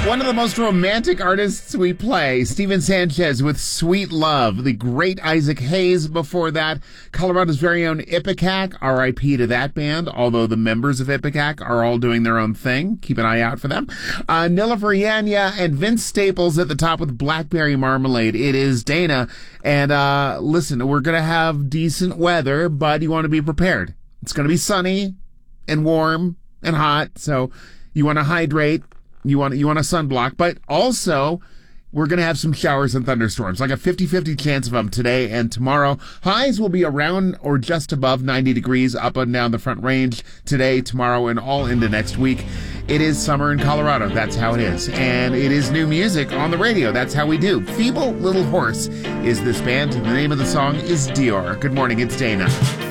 One of the most romantic artists we play, Steven Sanchez with Sweet Love. The great Isaac Hayes before that. Colorado's very own Ipecac, R.I.P. to that band, although the members of Ipecac are all doing their own thing. Keep an eye out for them. Nilüfer Yanya and Vince Staples at the top with Blackberry Marmalade. It is Dana. And listen, we're going to have decent weather, but you want to be prepared. It's going to be sunny and warm and hot, so you want to hydrate. You want a sunblock, but also we're going to have some showers and thunderstorms, like a 50-50 chance of them today and tomorrow. Highs will be around or just above 90 degrees up and down the Front Range today, tomorrow, and all into next week. It is summer in Colorado. That's how it is. And it is new music on the radio. That's how we do. Feeble Little Horse is this band. The name of the song is Dior. Good morning. It's Dana.